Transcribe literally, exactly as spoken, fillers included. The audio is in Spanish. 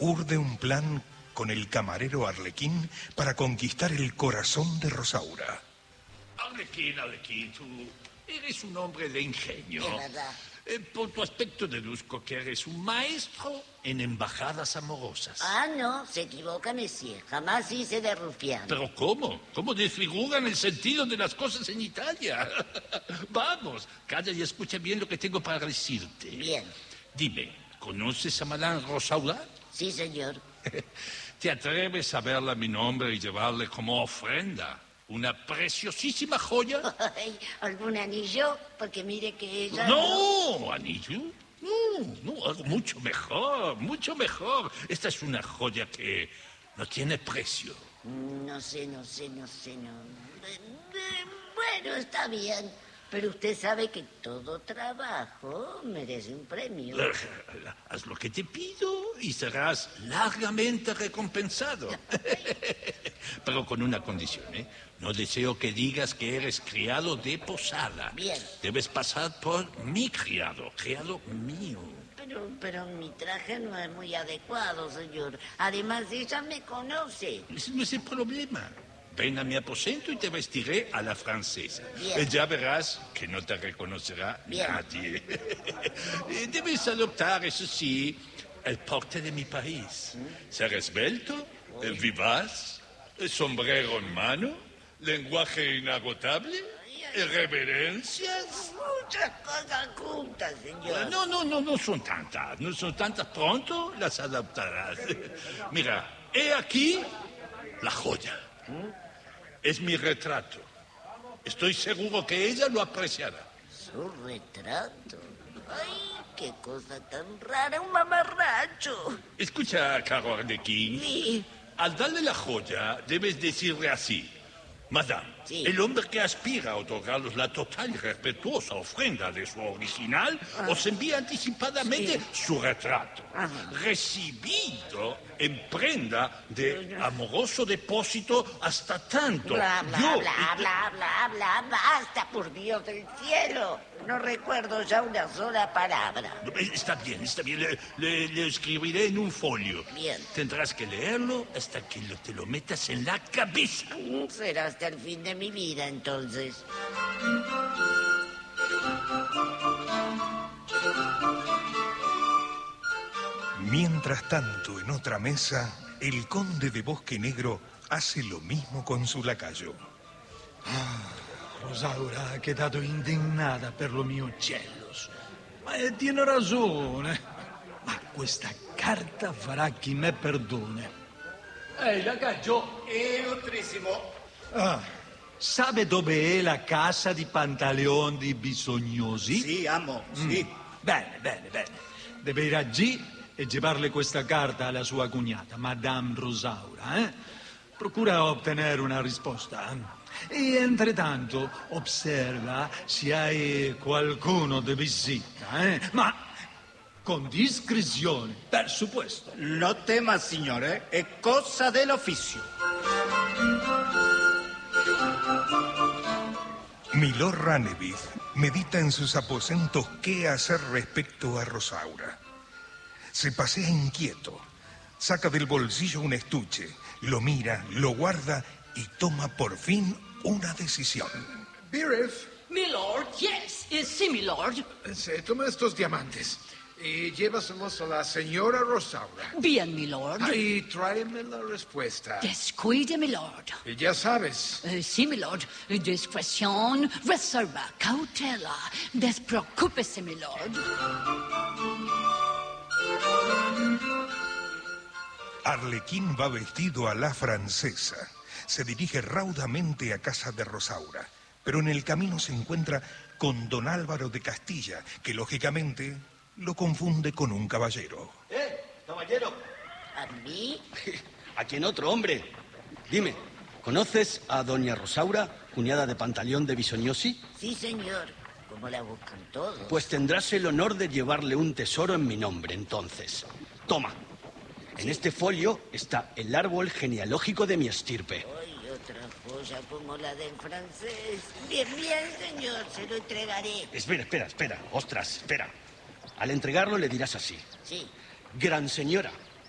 urde un plan con el camarero Arlequín para conquistar el corazón de Rosaura. Arlequín, Arlequín, tú eres un hombre de ingenio. Es verdad. Eh, por tu aspecto deduzco que eres un maestro en embajadas amorosas. Ah, no, se equivoca, monsieur. Jamás hice de rufián. ¿Pero cómo? ¿Cómo desfiguran el sentido de las cosas en Italia? Vamos, calla y escucha bien lo que tengo para decirte. Bien. Dime, ¿conoces a Madame Rosaura? Sí, señor. ¿Te atreves a verla a mi nombre y llevarle como ofrenda una preciosísima joya? Ay, ¿algún anillo? Porque mire que ella... No, anillo. No, no, algo mucho mejor, mucho mejor. Esta es una joya que no tiene precio. No sé, no sé, no sé, no... Bueno, está bien. Pero usted sabe que todo trabajo merece un premio. Haz lo que te pido y serás largamente recompensado. Pero con una condición, ¿eh? No deseo que digas que eres criado de posada. Bien. Debes pasar por mi criado, criado mío. Pero, pero mi traje no es muy adecuado, señor. Además, ella me conoce. Ese no es el problema. Ven a mi aposento y te vestiré a la francesa. Bien. Ya verás que no te reconocerá Bien. nadie. Debes adoptar, eso sí, el porte de mi país. Ser esbelto, vivaz, sombrero en mano, lenguaje inagotable, reverencias. Muchas cosas juntas, señor. No, no, no, no son tantas. No son tantas. Pronto las adaptarás. Mira, he aquí la joya. Es mi retrato. Estoy seguro que ella lo apreciará. ¿Su retrato? Ay, qué cosa tan rara, un mamarracho. Escucha, caro Arlequín. Sí. Al darle la joya, debes decirle así: Madame, Sí. el hombre que aspira a otorgaros la total y respetuosa ofrenda de su original Ah. os envía anticipadamente Sí. su retrato, Ajá. recibido en prenda de amoroso depósito hasta tanto. Bla, bla, Yo- bla, bla, bla, bla, basta, por Dios del cielo. No recuerdo ya una sola palabra. Está bien, está bien. Le, le- le escribiré en un folio. Bien. Tendrás que leerlo hasta que lo- te lo metas en la cabeza. Mm, Será hasta el fin de mi vida, entonces. Mientras tanto, en otra mesa, el conde de Bosque Negro hace lo mismo con su lacayo. Rosaura ha quedato indignata per lo mio uccellos. Ma eh, tiene ragione. Ma questa carta farà chi me perdone. Ehi, ragazzo, Illustrissimo. ah, sabe dove è la casa di Pantaleon di Bisognosi? Sì, amo, sì. Bene, bene, bene. Deve ir allí e llevarle questa carta alla sua cognata, Madame Rosaura, eh? Procura ottenere una risposta. eh? E entretanto osserva se hai qualcuno di visita, eh? Ma con discrezione, per supuesto. No tema, signore, è cosa dell'ufficio. Milord Ranevith medita en sus aposentos qué hacer respecto a Rosaura. Se pasea inquieto, saca del bolsillo un estuche, lo mira, lo guarda y toma por fin una decisión. Biref, Milord, yes, eh, sí, milord. se toma estos diamantes y llévaselos a la señora Rosaura. Bien, milord. Y tráeme la respuesta. Descuide, milord. Y ya sabes, Eh, sí, milord. Discreción, reserva, cautela. Despreocúpese, milord. Arlequín va vestido a la francesa. Se dirige raudamente a casa de Rosaura, pero en el camino se encuentra con don Álvaro de Castilla, que lógicamente lo confunde con un caballero. ¡Eh, caballero! ¿A mí? ¿A quién otro, hombre? Dime, ¿conoces a doña Rosaura, cuñada de Pantaleón de Bisognosi? Sí, señor. ¿Cómo la buscan todos? Pues tendrás el honor de llevarle un tesoro en mi nombre, entonces. Toma. En este folio está el árbol genealógico de mi estirpe. Ay, otra joya como la del francés. Bien, bien, señor, se lo entregaré. Espera, espera, espera. Ostras, espera. Al entregarlo le dirás así. Sí. Gran señora,